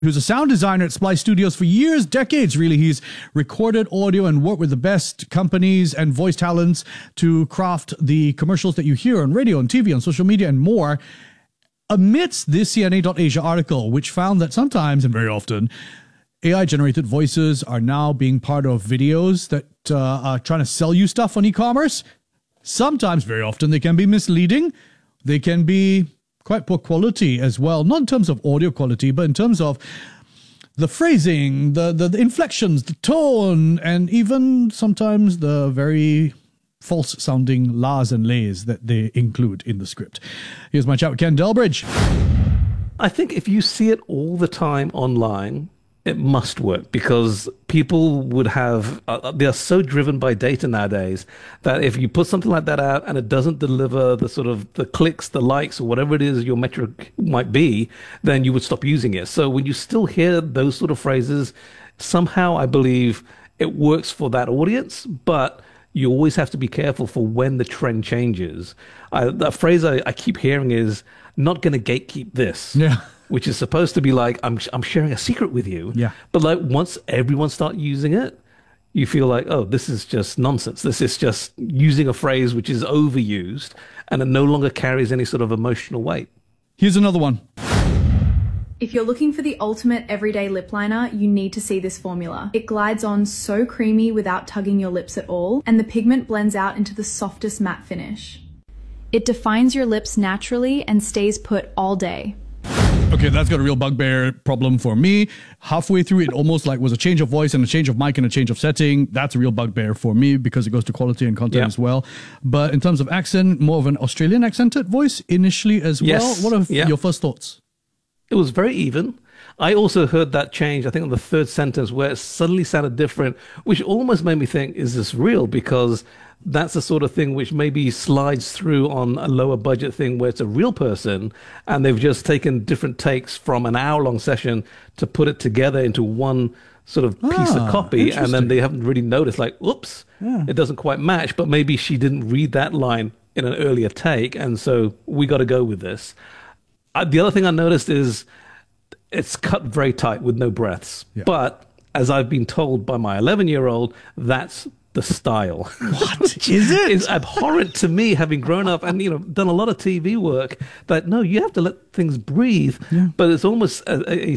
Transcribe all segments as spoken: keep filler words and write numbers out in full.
who's a sound designer at Splice Studios for years, decades really. He's recorded audio and worked with the best companies and voice talents to craft the commercials that you hear on radio, on T V, on social media, and more. Amidst this C N A dot Asia article, which found that sometimes, and very often, A I-generated voices are now being part of videos that uh, are trying to sell you stuff on e-commerce. Sometimes, very often, they can be misleading. They can be quite poor quality as well, not in terms of audio quality, but in terms of the phrasing, the, the, the inflections, the tone, and even sometimes the very false-sounding las and lays that they include in the script. Here's my chat with Ken Delbridge. I think if you see it all the time online, it must work, because people would have, uh, they are so driven by data nowadays that if you put something like that out and it doesn't deliver the sort of the clicks, the likes, or whatever it is your metric might be, then you would stop using it. So when you still hear those sort of phrases, somehow I believe it works for that audience, but you always have to be careful for when the trend changes. I, the phrase I, I keep hearing is, not going to gatekeep this. Yeah. Which is supposed to be like, I'm I'm sharing a secret with you. Yeah. But like once everyone starts using it, you feel like, oh, this is just nonsense. This is just using a phrase which is overused and it no longer carries any sort of emotional weight. Here's another one. If you're looking for the ultimate everyday lip liner, you need to see this formula. It glides on so creamy without tugging your lips at all, and the pigment blends out into the softest matte finish. It defines your lips naturally and stays put all day. Okay, that's got a real bugbear problem for me. Halfway through, it almost like was a change of voice and a change of mic and a change of setting. That's a real bugbear for me because it goes to quality and content yeah. as well. But in terms of accent, more of an Australian accented voice initially as yes. well. What are yeah. your first thoughts? It was very even. I also heard that change, I think, on the third sentence where it suddenly sounded different, which almost made me think, is this real? Because that's the sort of thing which maybe slides through on a lower budget thing where it's a real person and they've just taken different takes from an hour long session to put it together into one sort of piece ah, of copy. And then they haven't really noticed, like, oops, yeah. it doesn't quite match. But maybe she didn't read that line in an earlier take. And so we got to go with this. Uh, the other thing I noticed is it's cut very tight with no breaths. Yeah. But as I've been told by my eleven year old, that's the style. What is it? It's abhorrent to me, having grown up and, you know, done a lot of T V work, that no, you have to let things breathe. Yeah. But it's almost a, a,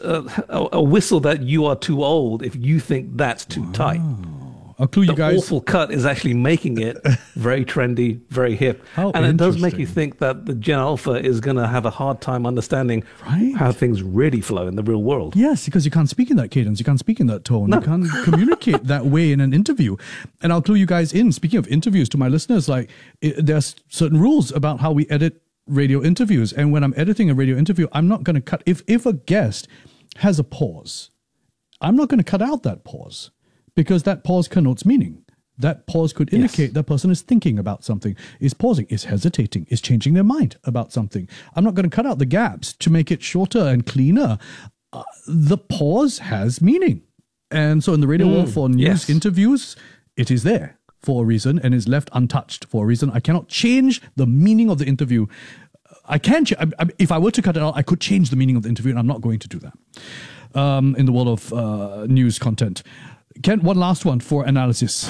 a, a whistle that you are too old if you think that's too wow. tight. I'll clue you the guys. awful cut is actually making it very trendy, very hip. How and it does make you think that the Gen Alpha is going to have a hard time understanding right. how things really flow in the real world. Yes, because you can't speak in that cadence. You can't speak in that tone. No. You can't communicate that way in an interview. And I'll clue you guys in. Speaking of interviews, to my listeners, like it, there's certain rules about how we edit radio interviews. And when I'm editing a radio interview, I'm not going to cut. If, if a guest has a pause, I'm not going to cut out that pause. Because that pause connotes meaning. That pause could indicate yes. that person is thinking about something, is pausing, is hesitating, is changing their mind about something. I'm not going to cut out the gaps to make it shorter and cleaner. Uh, the pause has meaning. And so in the radio mm, world for news yes. interviews, it is there for a reason and is left untouched for a reason. I cannot change the meaning of the interview. I can, ch- I, I, if I were to cut it out, I could change the meaning of the interview, and I'm not going to do that um, in the world of uh, news content. Ken, one last one for analysis.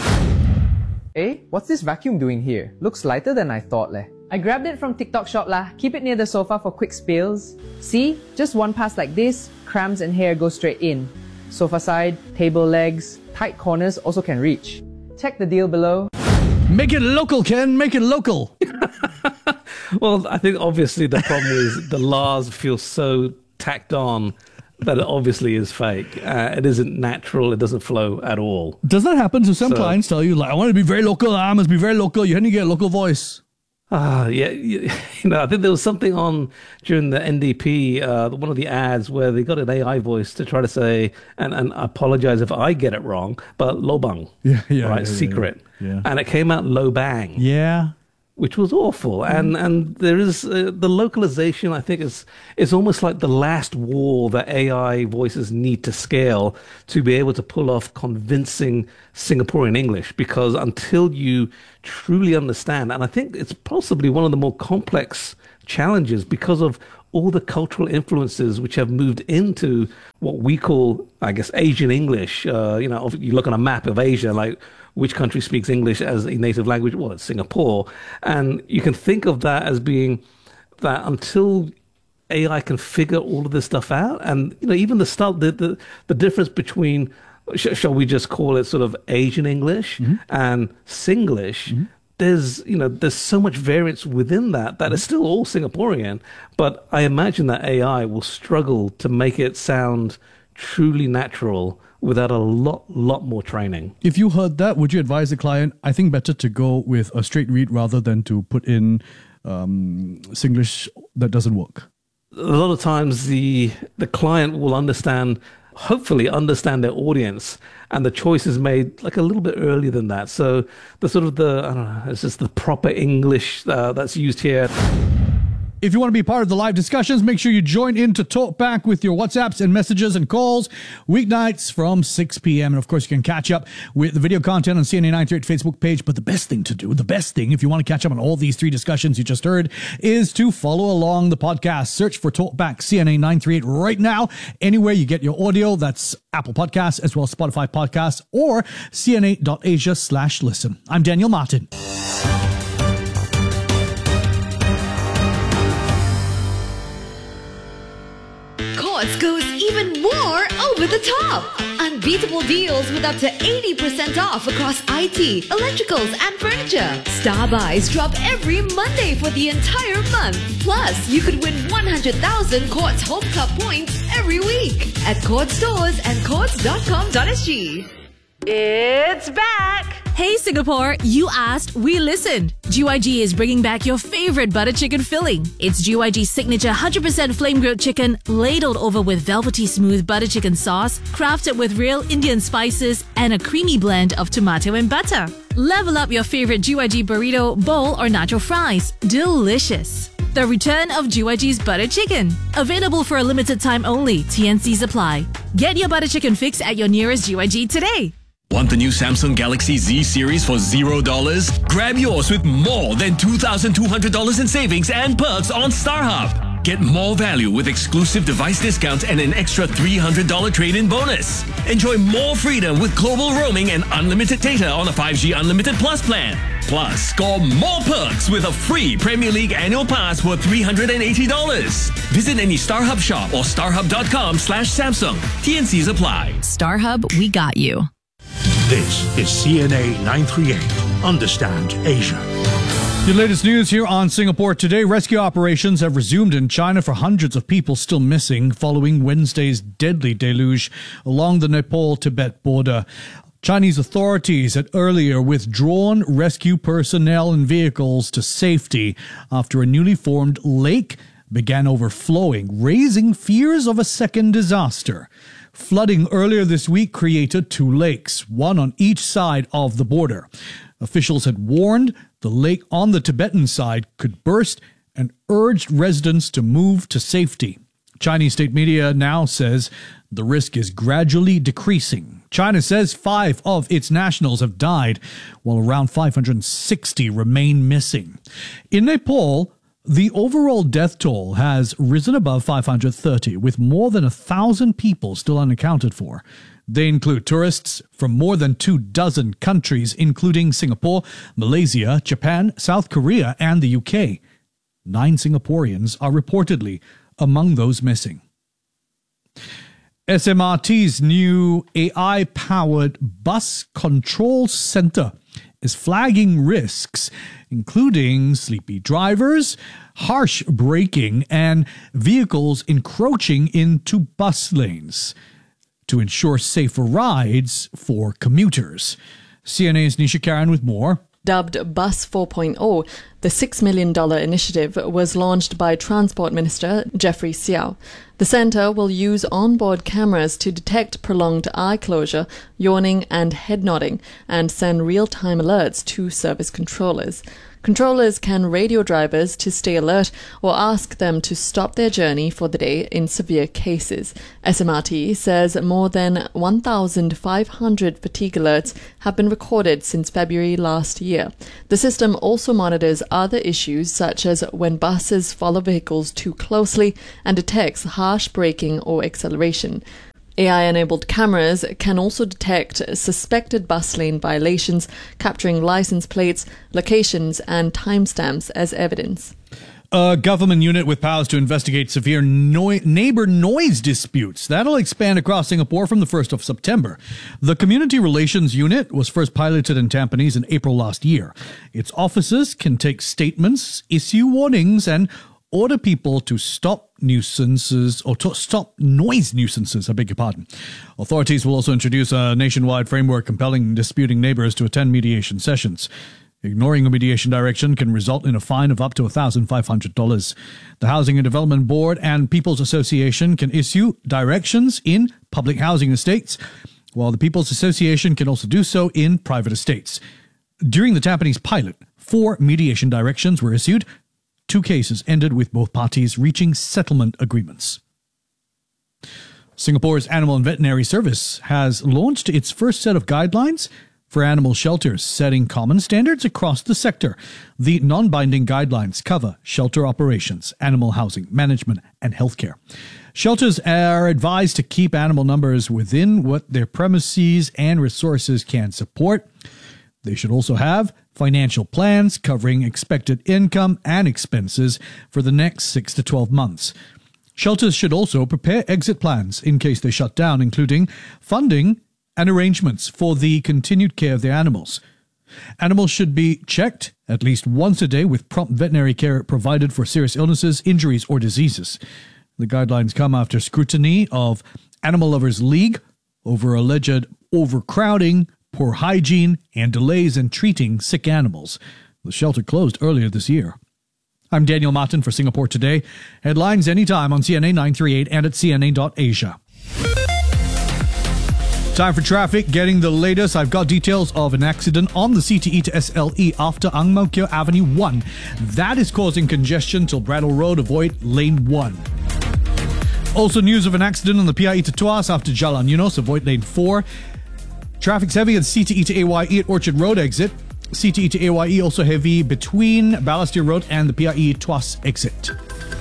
Eh? What's this vacuum doing here? Looks lighter than I thought leh. I grabbed it from TikTok shop lah. Keep it near the sofa for quick spills. See? Just one pass like this, crumbs and hair go straight in. Sofa side, table legs, tight corners also can reach. Check the deal below. Make it local, Ken. Make it local. Well, I think obviously the problem is the Lars feels so tacked on that it obviously is fake. Uh, it isn't natural. It doesn't flow at all. Does that happen to some so, clients tell you, like, I want to be very local, I must be very local, you have to get a local voice? Ah, uh, yeah. You, you know, I think there was something on during the N D P, uh, one of the ads where they got an A I voice to try to say, and, and I apologize if I get it wrong, but lobang. Yeah, yeah. Right, yeah, secret. Yeah, yeah. And it came out lobang. Yeah. Which was awful. Mm. And and there is uh, the localization, I think, is is almost like the last wall that A I voices need to scale to be able to pull off convincing Singaporean English. Because until you truly understand, and I think it's possibly one of the more complex challenges because of all the cultural influences which have moved into what we call, I guess, Asian English. Uh, you know, you look on a map of Asia, like which country speaks English as a native language? Well, it's Singapore. And you can think of that as being that until A I can figure all of this stuff out, and, you know, even the stuff, the, the, the difference between, sh- shall we just call it sort of Asian English mm-hmm. and Singlish, mm-hmm. there's, you know, there's so much variance within that that mm-hmm. is still all Singaporean. But I imagine that A I will struggle to make it sound truly natural without a lot, lot more training. If you heard that, would you advise the client, I think better to go with a straight read rather than to put in um, Singlish that doesn't work? A lot of times the the client will understand, hopefully understand their audience, and the choice is made like a little bit earlier than that. So the sort of the, I don't know, it's just the proper English uh, that's used here. If you want to be part of the live discussions, make sure you join in to talk back with your WhatsApps and messages and calls weeknights from six p.m. And of course, you can catch up with the video content on C N A nine thirty-eight Facebook page. But the best thing to do, the best thing, if you want to catch up on all these three discussions you just heard, is to follow along the podcast. Search for Talkback C N A nine thirty-eight right now. Anywhere you get your audio, that's Apple Podcasts as well as Spotify Podcasts or C N A dot asia slash listen. I'm Daniel Martin. Quartz goes even more over the top. Unbeatable deals with up to eighty percent off across I T, electricals, and furniture. Star buys drop every Monday for the entire month. Plus, you could win one hundred thousand Quartz Home Club points every week at Quartz stores and quartz dot com dot s g. It's back! Hey Singapore, you asked, we listened. G Y G is bringing back your favorite butter chicken filling. It's G Y G's signature one hundred percent flame grilled chicken, ladled over with velvety smooth butter chicken sauce, crafted with real Indian spices, and a creamy blend of tomato and butter. Level up your favorite G Y G burrito, bowl, or nacho fries. Delicious. The return of G Y G's butter chicken. Available for a limited time only. T N Cs apply. Get your butter chicken fix at your nearest G Y G today. Want the new Samsung Galaxy Z series for zero dollars? Grab yours with more than two thousand two hundred dollars in savings and perks on StarHub. Get more value with exclusive device discounts and an extra three hundred dollars trade-in bonus. Enjoy more freedom with global roaming and unlimited data on a five G Unlimited Plus plan. Plus, score more perks with a free Premier League annual pass worth three hundred eighty dollars. Visit any StarHub shop or starhub dot com slash Samsung. T N Cs apply. StarHub, we got you. This is C N A nine thirty-eight. Understand Asia. The latest news here on Singapore Today. Rescue operations have resumed in China for hundreds of people still missing following Wednesday's deadly deluge along the Nepal-Tibet border. Chinese authorities had earlier withdrawn rescue personnel and vehicles to safety after a newly formed lake began overflowing, raising fears of a second disaster. Flooding earlier this week created two lakes, one on each side of the border. Officials had warned the lake on the Tibetan side could burst and urged residents to move to safety. Chinese state media now says the risk is gradually decreasing. China says five of its nationals have died, while around five hundred sixty remain missing. In Nepal, the overall death toll has risen above five hundred thirty, with more than a thousand people still unaccounted for. They include tourists from more than two dozen countries, including Singapore, Malaysia, Japan, South Korea, and the U K. Nine Singaporeans are reportedly among those missing. S M R T's new A I-powered bus control center is flagging risks, including sleepy drivers, harsh braking, and vehicles encroaching into bus lanes to ensure safer rides for commuters. C N A's Nisha Karan with more. Dubbed Bus four point oh, the six million dollars initiative was launched by Transport Minister Jeffrey Xiao. The centre will use onboard cameras to detect prolonged eye closure, yawning and head nodding, and send real-time alerts to service controllers. Controllers can radio drivers to stay alert or ask them to stop their journey for the day in severe cases. S M R T says more than one thousand five hundred fatigue alerts have been recorded since February last year. The system also monitors other issues such as when buses follow vehicles too closely and detects harsh braking or acceleration. A I-enabled cameras can also detect suspected bus lane violations, capturing license plates, locations and timestamps as evidence. A government unit with powers to investigate severe noi- neighbor noise disputes. That'll expand across Singapore from the first of September. The Community Relations Unit was first piloted in Tampines in April last year. Its officers can take statements, issue warnings, and order people to stop nuisances or to stop noise nuisances, I beg your pardon. Authorities will also introduce a nationwide framework compelling disputing neighbors to attend mediation sessions. Ignoring a mediation direction can result in a fine of up to one thousand five hundred dollars. The Housing and Development Board and People's Association can issue directions in public housing estates, while the People's Association can also do so in private estates. During the Tampines pilot, four mediation directions were issued. Two cases ended with both parties reaching settlement agreements. Singapore's Animal and Veterinary Service has launched its first set of guidelines for animal shelters, setting common standards across the sector. The non-binding guidelines cover shelter operations, animal housing, management, and healthcare. Shelters are advised to keep animal numbers within what their premises and resources can support. They should also have financial plans covering expected income and expenses for the next six to twelve months. Shelters should also prepare exit plans in case they shut down, including funding and arrangements for the continued care of their animals. Animals should be checked at least once a day with prompt veterinary care provided for serious illnesses, injuries, or diseases. The guidelines come after scrutiny of Animal Lovers League over alleged overcrowding, poor hygiene, and delays in treating sick animals. The shelter closed earlier this year. I'm Daniel Martin for Singapore Today. Headlines anytime on C N A nine thirty-eight and at C N A dot asia. Time for traffic. Getting the latest. I've got details of an accident on the C T E to S L E after Ang Mo Kio Avenue one. That is causing congestion till Bradwell Road. Avoid lane one. Also news of an accident on the P I E to Tuas after Jalan Yunos. Avoid lane four. Traffic's heavy at C T E to A Y E at Orchard Road exit. C T E to A Y E also heavy between Balestier Road and the P I E Tuas exit.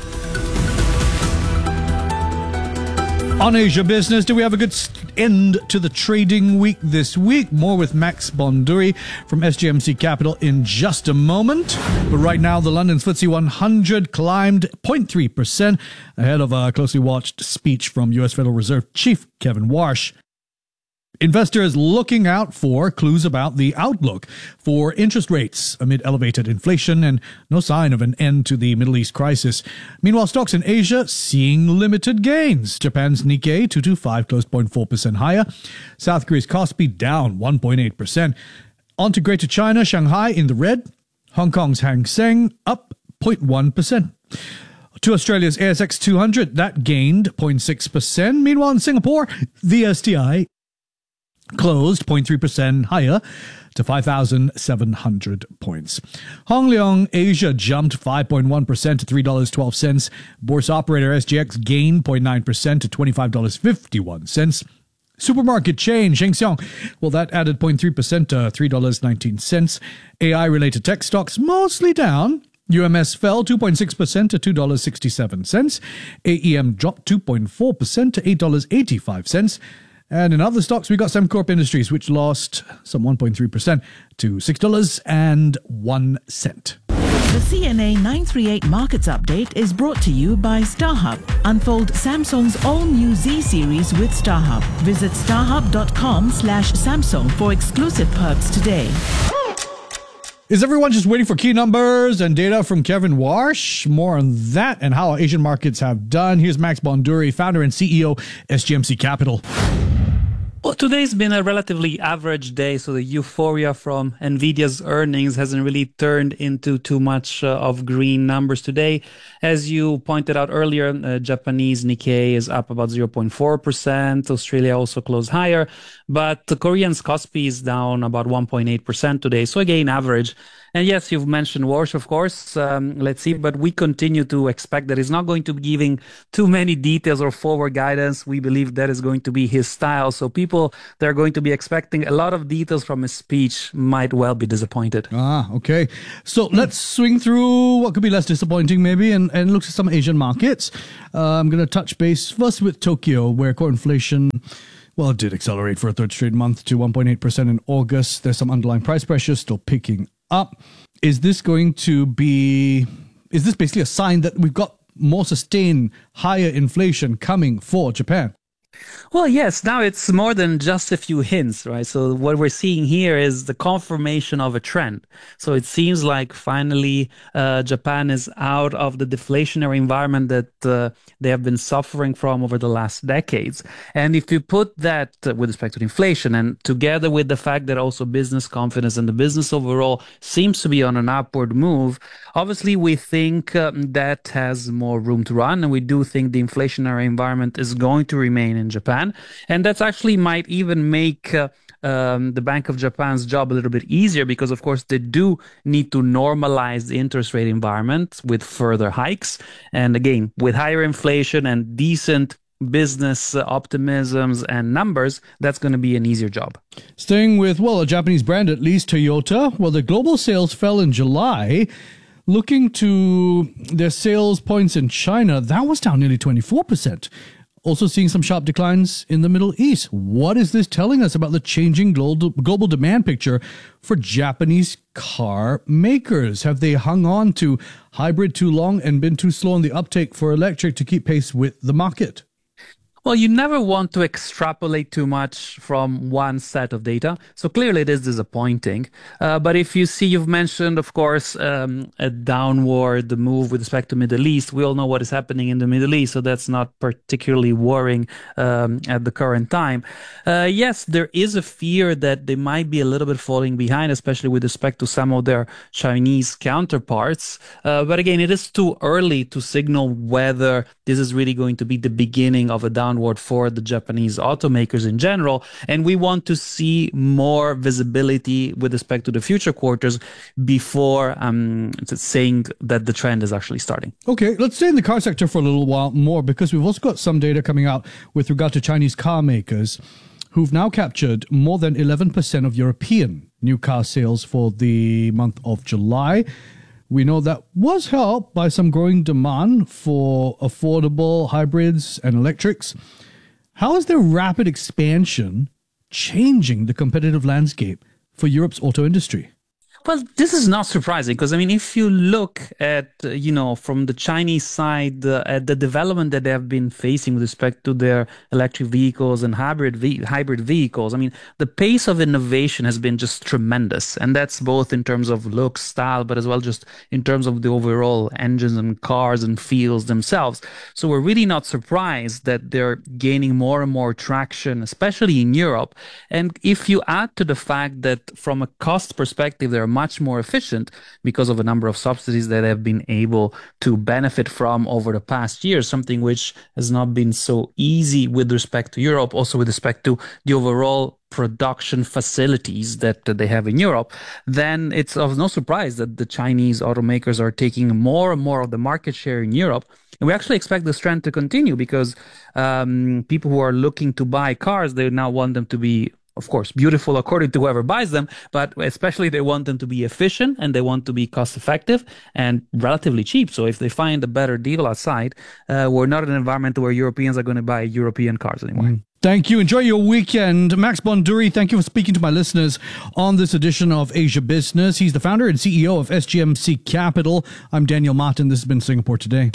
On Asia Business, do we have a good end to the trading week this week? More with Max Bonduri from S G M C Capital in just a moment. But right now, the London's F T S E one hundred climbed zero point three percent ahead of a closely watched speech from U S Federal Reserve Chief Kevin Warsh. Investors looking out for clues about the outlook for interest rates amid elevated inflation and no sign of an end to the Middle East crisis. Meanwhile, stocks in Asia seeing limited gains. Japan's Nikkei two twenty-five closed zero point four percent higher. South Korea's Kospi down one point eight percent. On to Greater China, Shanghai in the red. Hong Kong's Hang Seng up zero point one percent. To Australia's A S X two hundred, that gained zero point six percent. Meanwhile, in Singapore, the S T I closed zero point three percent higher to five thousand seven hundred points. Hong Leong Asia jumped five point one percent to three dollars and twelve cents. Bourse operator S G X gained zero point nine percent to twenty-five dollars and fifty-one cents. Supermarket chain Sheng Siong, well, that added zero point three percent to three dollars and nineteen cents. A I-related tech stocks mostly down. U M S fell two point six percent to two dollars and sixty-seven cents. A E M dropped two point four percent to eight dollars and eighty-five cents. And in other stocks, we got Sembcorp Industries, which lost some one point three percent to six dollars and one cent. The C N A nine thirty-eight Markets Update is brought to you by StarHub. Unfold Samsung's all-new Z series with StarHub. Visit starhub.com slash Samsung for exclusive perks today. Is everyone just waiting for key numbers and data from Kevin Warsh? More on that and how Asian markets have done. Here's Max Bonduri, founder and C E O, S G M C Capital. Well, today's been a relatively average day, so the euphoria from Nvidia's earnings hasn't really turned into too much uh, of green numbers today. As you pointed out earlier, uh, Japanese Nikkei is up about zero point four percent. Australia also closed higher, but the Korean's Kospi is down about one point eight percent today, so again, average. And yes, you've mentioned Walsh, of course. Um, let's see, but we continue to expect that he's not going to be giving too many details or forward guidance. We believe that is going to be his style. So people that are going to be expecting a lot of details from his speech might well be disappointed. Ah, okay. So let's swing through what could be less disappointing maybe and, and look at some Asian markets. Uh, I'm going to touch base first with Tokyo, where core inflation, well, it did accelerate for a third straight month to one point eight percent in August. There's some underlying price pressure still picking up. Is this going to be, is this basically a sign that we've got more sustained higher inflation coming for Japan? Well, yes, now it's more than just a few hints, right? So what we're seeing here is the confirmation of a trend. So it seems like finally uh, Japan is out of the deflationary environment that uh, they have been suffering from over the last decades. And if you put that uh, with respect to inflation and together with the fact that also business confidence and the business overall seems to be on an upward move, obviously we think um, that has more room to run. And we do think the inflationary environment is going to remain in Japan. And that's actually might even make uh, um, the Bank of Japan's job a little bit easier because, of course, they do need to normalize the interest rate environment with further hikes. And again, with higher inflation and decent business uh, optimisms and numbers, that's going to be an easier job. Staying with, well, a Japanese brand at least, Toyota. Well, the global sales fell in July. Looking to their sales points in China, that was down nearly twenty-four percent. Also seeing some sharp declines in the Middle East. What is this telling us about the changing global, global demand picture for Japanese car makers? Have they hung on to hybrid too long and been too slow in the uptake for electric to keep pace with the market? Well, you never want to extrapolate too much from one set of data. So clearly it is disappointing. Uh, but if you see, you've mentioned, of course, um, a downward move with respect to Middle East. We all know what is happening in the Middle East, so that's not particularly worrying um, at the current time. Uh, yes, there is a fear that they might be a little bit falling behind, especially with respect to some of their Chinese counterparts. Uh, but again, it is too early to signal whether this is really going to be the beginning of a downward for the Japanese automakers in general. And we want to see more visibility with respect to the future quarters before um, saying that the trend is actually starting. Okay, let's stay in the car sector for a little while more because we've also got some data coming out with regard to Chinese car makers who've now captured more than eleven percent of European new car sales for the month of July. We know that was helped by some growing demand for affordable hybrids and electrics. How is their rapid expansion changing the competitive landscape for Europe's auto industry? Well, this is not surprising because, I mean, if you look at, uh, you know, from the Chinese side, uh, at the development that they have been facing with respect to their electric vehicles and hybrid ve- hybrid vehicles, I mean, the pace of innovation has been just tremendous. And that's both in terms of look, style, but as well just in terms of the overall engines and cars and feels themselves. So we're really not surprised that they're gaining more and more traction, especially in Europe. And if you add to the fact that from a cost perspective, they're much more efficient because of a number of subsidies that have been able to benefit from over the past years, something which has not been so easy with respect to Europe, also with respect to the overall production facilities that they have in Europe, then it's of no surprise that the Chinese automakers are taking more and more of the market share in Europe. And we actually expect this trend to continue because um, people who are looking to buy cars, they now want them to be, of course, beautiful according to whoever buys them, but especially they want them to be efficient and they want to be cost effective and relatively cheap. So if they find a better deal outside, uh, we're not in an environment where Europeans are going to buy European cars anymore. Mm. Thank you. Enjoy your weekend. Max Bonduri, thank you for speaking to my listeners on this edition of Asia Business. He's the founder and C E O of S G M C Capital. I'm Daniel Martin. This has been Singapore Today.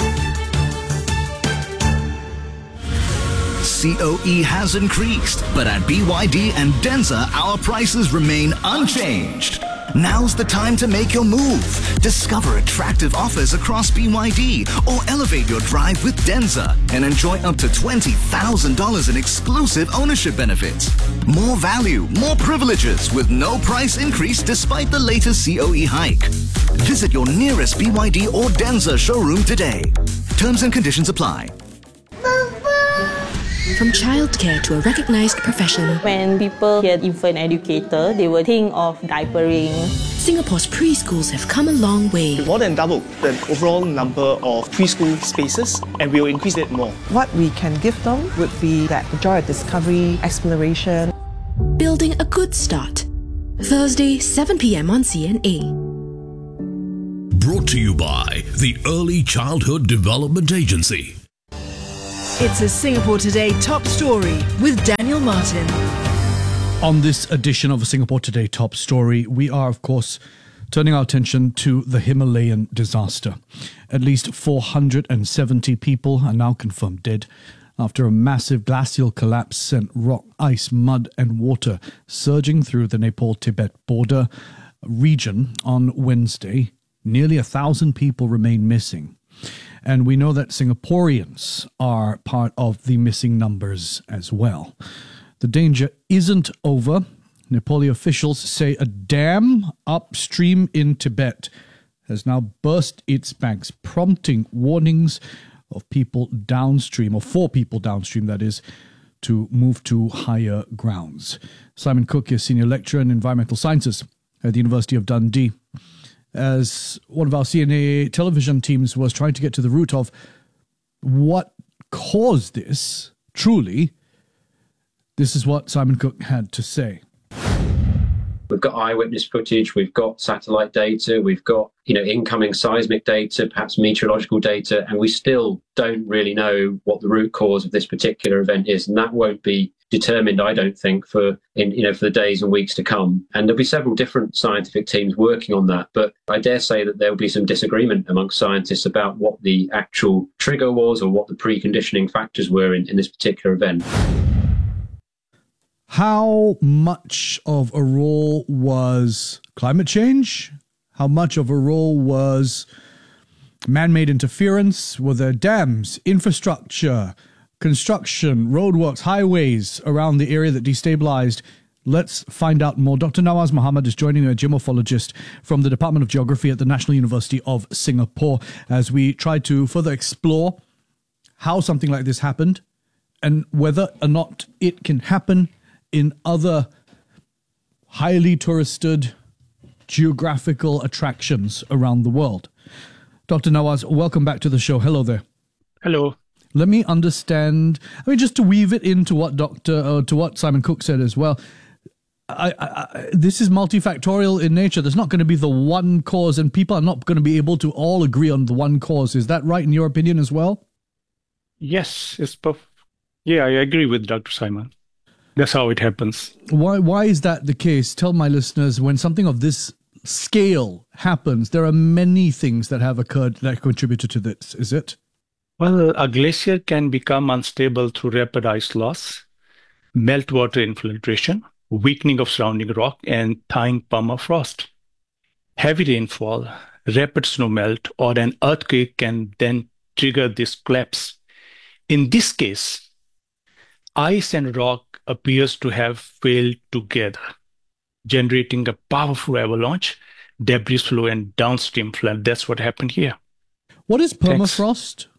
C O E has increased, but at B Y D and Denza, our prices remain unchanged. Now's the time to make your move. Discover attractive offers across B Y D or elevate your drive with Denza and enjoy up to twenty thousand dollars in exclusive ownership benefits. More value, more privileges with no price increase despite the latest C O E hike. Visit your nearest B Y D or Denza showroom today. Terms and conditions apply. From childcare to a recognized profession. When people hear infant educator, they will think of diapering. Singapore's preschools have come a long way. More than double the overall number of preschool spaces, and we'll increase it more. What we can give them would be that joy of discovery, exploration. Building a good start. Thursday, seven p.m. on C N A. Brought to you by the Early Childhood Development Agency. It's a Singapore Today top story with Daniel Martin. On this edition of a Singapore Today top story, we are, of course, turning our attention to the Himalayan disaster. At least four hundred seventy people are now confirmed dead after a massive glacial collapse sent rock, ice, mud and water surging through the Nepal-Tibet border region on Wednesday. Nearly a thousand people remain missing. And we know that Singaporeans are part of the missing numbers as well. The danger isn't over. Nepali officials say a dam upstream in Tibet has now burst its banks, prompting warnings of people downstream, or for people downstream, that is, to move to higher grounds. Simon Cook is Senior Lecturer in Environmental Sciences at the University of Dundee. As one of our C N A television teams was trying to get to the root of what caused this, truly, this is what Simon Cook had to say. We've got eyewitness footage, we've got satellite data, we've got, you know, incoming seismic data, perhaps meteorological data, and we still don't really know what the root cause of this particular event is. And that won't be determined, I don't think, for in you know for the days and weeks to come. And there'll be several different scientific teams working on that. But I dare say that there will be some disagreement amongst scientists about what the actual trigger was or what the preconditioning factors were in, in this particular event. How much of a role was climate change? How much of a role was man-made interference? Were there dams, infrastructure, construction, roadworks, highways around the area that destabilized? Let's find out more. Doctor Nawaz Mohammed is joining me, a geomorphologist from the Department of Geography at the National University of Singapore, as we try to further explore how something like this happened and whether or not it can happen in other highly touristed geographical attractions around the world. Doctor Nawaz, welcome back to the show. Hello there. Hello. Let me understand, I mean, just to weave it into what Doctor uh, to what Simon Cook said as well. I, I, I, this is multifactorial in nature. There's not going to be the one cause, and people are not going to be able to all agree on the one cause. Is that right in your opinion as well? Yes, it's perf- yeah, I agree with Doctor Simon. That's how it happens. Why why is that the case? Tell my listeners, when something of this scale happens, there are many things that have occurred that contributed to this, is it? Well, a glacier can become unstable through rapid ice loss, meltwater infiltration, weakening of surrounding rock, and thawing permafrost. Heavy rainfall, rapid snowmelt, or an earthquake can then trigger this collapse. In this case, ice and rock appears to have failed together, generating a powerful avalanche, debris flow, and downstream flood. That's what happened here. What is permafrost? Thanks.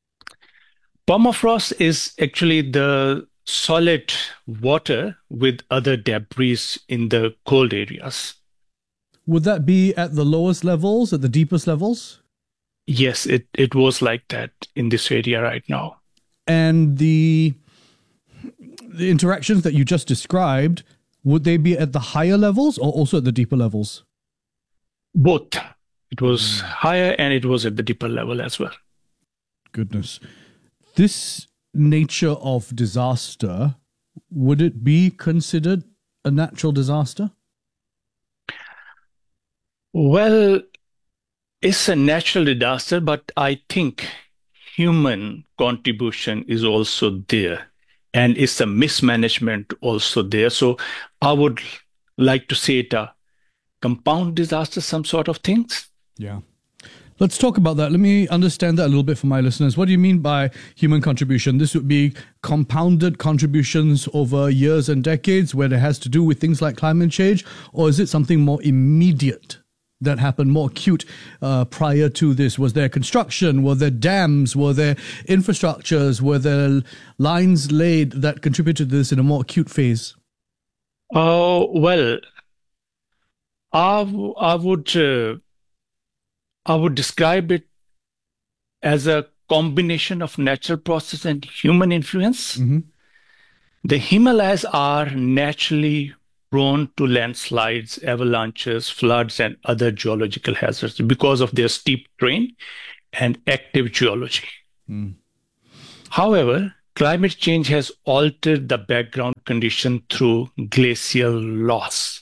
Permafrost is actually the solid water with other debris in the cold areas. Would that be at the lowest levels, at the deepest levels? Yes, it, it was like that in this area right now. And the the interactions that you just described, would they be at the higher levels or also at the deeper levels? Both. It was higher and it was at the deeper level as well. Goodness. This nature of disaster, would it be considered a natural disaster? Well, it's a natural disaster, but I think human contribution is also there. And it's a mismanagement also there. So I would like to say it a compound disaster, some sort of things. Yeah. Let's talk about that. Let me understand that a little bit for my listeners. What do you mean by human contribution? This would be compounded contributions over years and decades where it has to do with things like climate change? Or is it something more immediate that happened, more acute uh, prior to this? Was there construction? Were there dams? Were there infrastructures? Were there lines laid that contributed to this in a more acute phase? Oh, well, I, w- I would uh, I would describe it as a combination of natural process and human influence. Mm-hmm. The Himalayas are naturally prone to landslides, avalanches, floods, and other geological hazards because of their steep terrain and active geology. Mm. However, climate change has altered the background condition through glacial loss.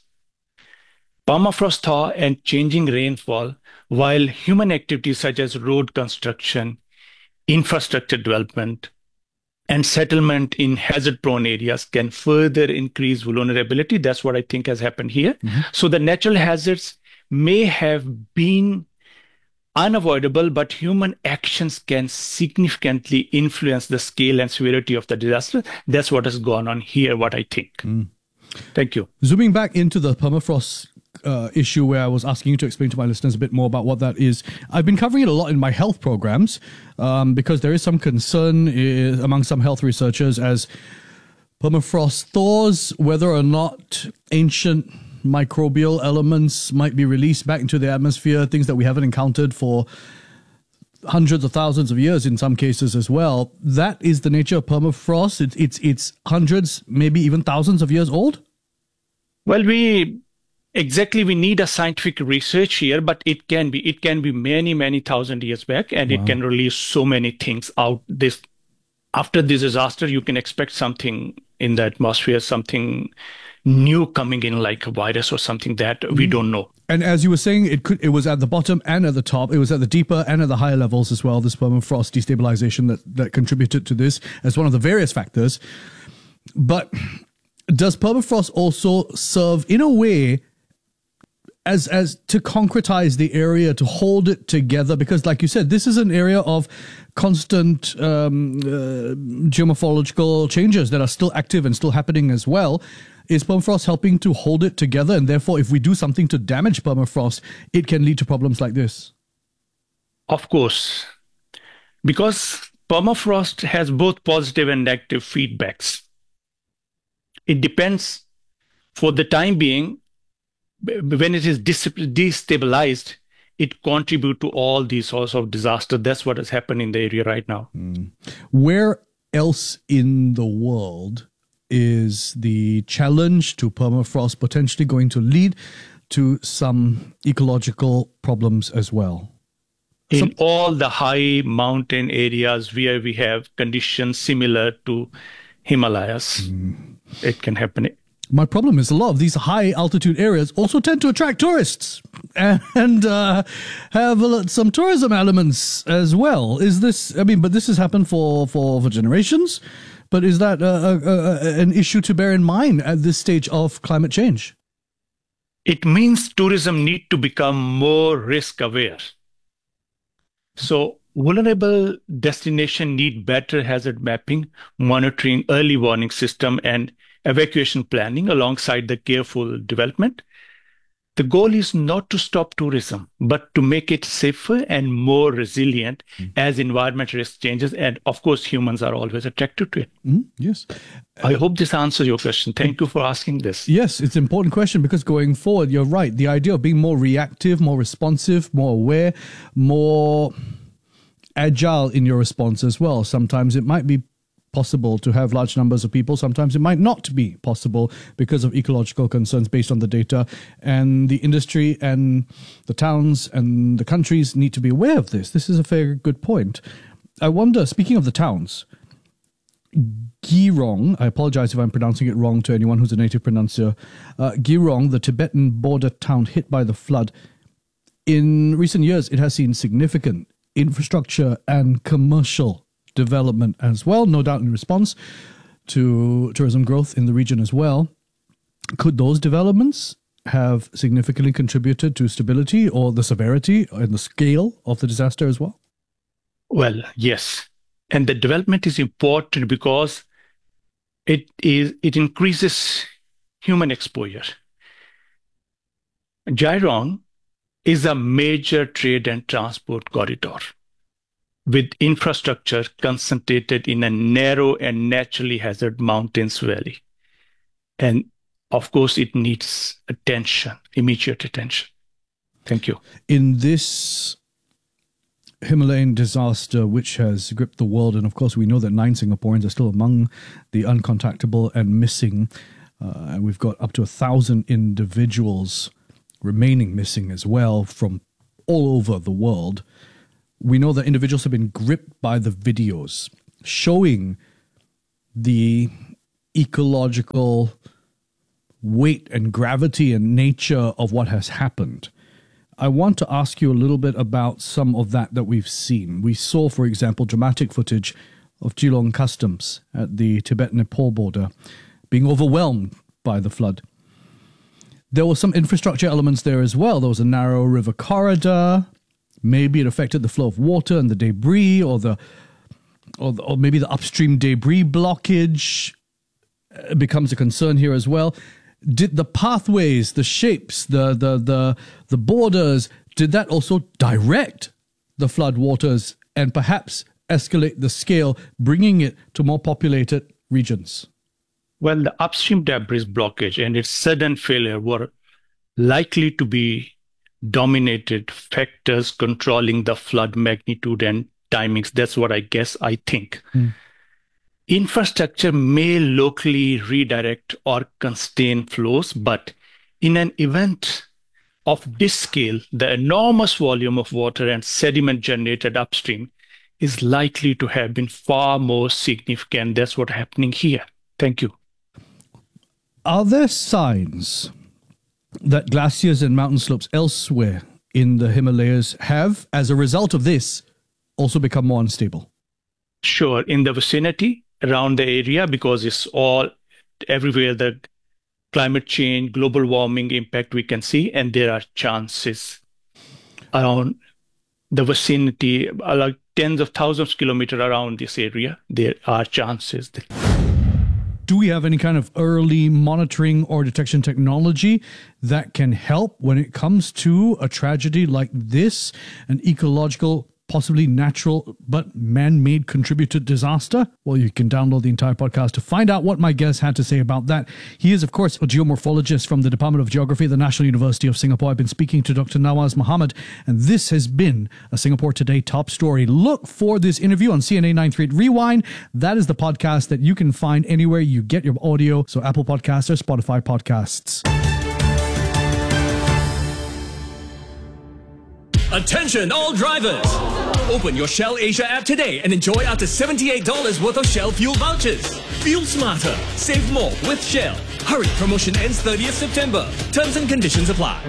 Permafrost thaw and changing rainfall, while human activities such as road construction, infrastructure development, and settlement in hazard-prone areas can further increase vulnerability. That's what I think has happened here. Mm-hmm. So the natural hazards may have been unavoidable, but human actions can significantly influence the scale and severity of the disaster. That's what has gone on here, what I think. Mm. Thank you. Zooming back into the permafrost uh, issue where I was asking you to explain to my listeners a bit more about what that is. I've been covering it a lot in my health programs um, because there is some concern uh, among some health researchers as permafrost thaws, whether or not ancient microbial elements might be released back into the atmosphere, things that we haven't encountered for hundreds of thousands of years in some cases as well. That is the nature of permafrost. It's it's it's hundreds, maybe even thousands of years old. Well, we exactly we need a scientific research here, but it can be it can be many many thousand years back, and Wow. it can release so many things out. This after this disaster, you can expect something in the atmosphere, something new coming in, like a virus or something that we don't know. And as you were saying, it could it was at the bottom and at the top. It was at the deeper and at the higher levels as well. This permafrost destabilization that that contributed to this as one of the various factors. But does permafrost also serve in a way as as to concretize the area, to hold it together? Because like you said, this is an area of constant um, uh, geomorphological changes that are still active and still happening as well. Is permafrost helping to hold it together? And therefore, if we do something to damage permafrost, it can lead to problems like this. Of course, because permafrost has both positive and negative feedbacks. It depends. For the time being, b- when it is dis- destabilized, it contributes to all these sorts of disaster. That's what has happened in the area right now. Where else in the world is the challenge to permafrost potentially going to lead to some ecological problems as well? In Some- all the high mountain areas where we have conditions similar to Himalayas, it can happen. My problem is a lot of these high altitude areas also tend to attract tourists and uh, have uh, some tourism elements as well. Is this, I mean, but this has happened for, for, for generations. But is that uh, uh, uh, an issue to bear in mind at this stage of climate change? It means tourism need to become more risk aware. So vulnerable destination need better hazard mapping, monitoring, early warning system, and evacuation planning alongside the careful development. The goal is not to stop tourism, but to make it safer and more resilient mm. as environment risk changes. And of course, humans are always attracted to it. Mm, yes. I uh, hope this answers your question. Thank you for asking this. Yes, it's an important question because going forward, you're right. The idea of being more reactive, more responsive, more aware, more agile in your response as well. Sometimes it might be possible to have large numbers of people. Sometimes it might not be possible because of ecological concerns based on the data. And the industry and the towns and the countries need to be aware of this. This is a very good point. I wonder, speaking of the towns, Girong, I apologize if I'm pronouncing it wrong to anyone who's a native pronuncier, uh, Girong, the Tibetan border town hit by the flood, in recent years, it has seen significant infrastructure and commercial development as well, no doubt in response to tourism growth in the region as well. Could those developments have significantly contributed to stability or the severity and the scale of the disaster as well? Well, yes. And the development is important because it is it increases human exposure. Jirong is a major trade and transport corridor with infrastructure concentrated in a narrow and naturally hazard mountains valley. And of course, it needs attention, immediate attention. Thank you. In this Himalayan disaster, which has gripped the world, and of course we know that nine Singaporeans are still among the uncontactable and missing, uh, and we've got up to a thousand individuals remaining missing as well from all over the world. We know that individuals have been gripped by the videos showing the ecological weight and gravity and nature of what has happened. I want to ask you a little bit about some of that that we've seen. We saw, for example, dramatic footage of Geelong Customs at the Tibet-Nepal border being overwhelmed by the flood. There were some infrastructure elements there as well. There was a narrow river corridor. Maybe it affected the flow of water and the debris, or the or, or maybe the upstream debris blockage becomes a concern here as well. Did the pathways, the shapes, the the the the borders, did that also direct the flood waters and perhaps escalate the scale, bringing it to more populated regions? Well, the upstream debris blockage and its sudden failure were likely to be dominated factors controlling the flood magnitude and timings. That's what I guess, I think. Mm. Infrastructure may locally redirect or constrain flows, but in an event of this scale, the enormous volume of water and sediment generated upstream is likely to have been far more significant. That's what's happening here. Thank you. Are there signs that glaciers and mountain slopes elsewhere in the Himalayas have, as a result of this, also become more unstable? Sure. In the vicinity, around the area, because it's all everywhere the climate change, global warming impact we can see, and there are chances around the vicinity, like tens of thousands of kilometers around this area, there are chances. That Do we have any kind of early monitoring or detection technology that can help when it comes to a tragedy like this, an ecological, possibly natural, but man-made contributed disaster? Well, you can download the entire podcast to find out what my guest had to say about that. He is, of course, a geomorphologist from the Department of Geography at the National University of Singapore. I've been speaking to Doctor Nawaz Mohammed, and this has been a Singapore Today top story. Look for this interview on C N A nine thirty-eight Rewind. That is the podcast that you can find anywhere you get your audio, so Apple Podcasts or Spotify Podcasts. Attention all drivers! Open your Shell Asia app today and enjoy up to seventy-eight dollars worth of Shell fuel vouchers. Fuel smarter, save more with Shell. Hurry, promotion ends thirtieth September. Terms and conditions apply.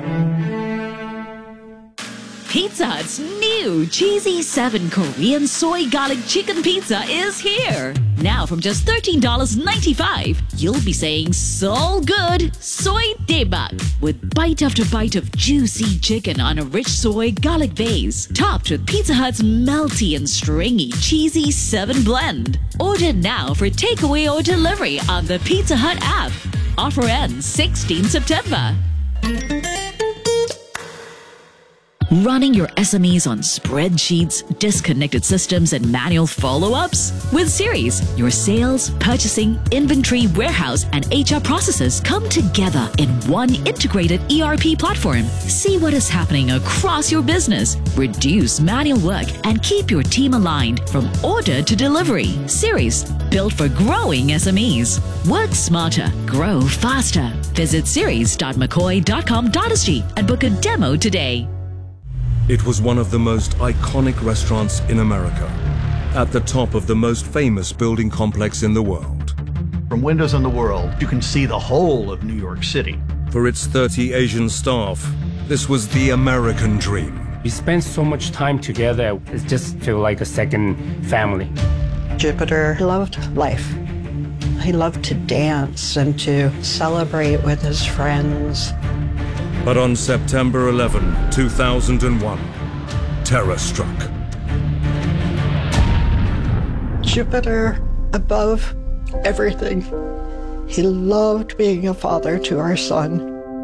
Pizza Hut's new Cheesy seven Korean Soy Garlic Chicken Pizza is here. Now from just thirteen dollars and ninety-five cents, you'll be saying so good, soy daebak, with bite after bite of juicy chicken on a rich soy garlic base, topped with Pizza Hut's melty and stringy Cheesy seven blend. Order now for takeaway or delivery on the Pizza Hut app. Offer ends sixteenth September. Running your S M Es on spreadsheets, disconnected systems, and manual follow-ups? With Series, your sales, purchasing, inventory, warehouse, and H R processes come together in one integrated E R P platform. See what is happening across your business, reduce manual work, and keep your team aligned from order to delivery. Series, built for growing S M Es. Work smarter, grow faster. Visit series dot mccoy dot com dot s g and book a demo today. It was one of the most iconic restaurants in America, at the top of the most famous building complex in the world. From windows in the world, you can see the whole of New York City. For its thirty Asian staff, this was the American dream. We spent so much time together, it just felt like a second family. Jupiter loved life. He loved to dance and to celebrate with his friends. But on September eleventh, two thousand one, terror struck. Jupiter above everything. He loved being a father to our son.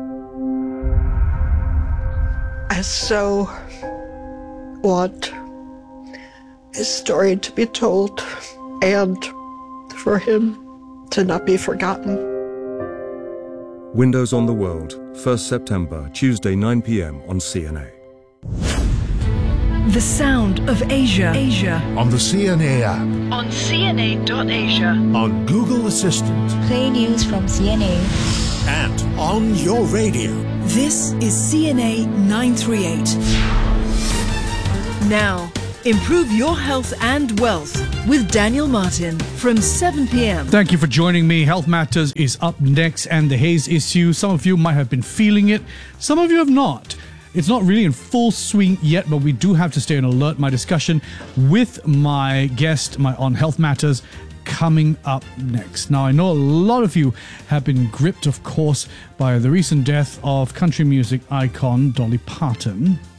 I so want his story to be told and for him to not be forgotten. Windows on the World, first September, Tuesday, nine p.m. on C N A. The sound of Asia. Asia. On the C N A app. On C N A dot asia. On Google Assistant. Play news from C N A. And on your radio. This is C N A nine thirty-eight. Now, improve your health and wealth with Daniel Martin from seven p.m. Thank you for joining me. Health Matters is up next, and the haze issue. Some of you might have been feeling it. Some of you have not. It's not really in full swing yet, but we do have to stay on alert. My discussion with my guest my on Health Matters coming up next. Now, I know a lot of you have been gripped, of course, by the recent death of country music icon Dolly Parton.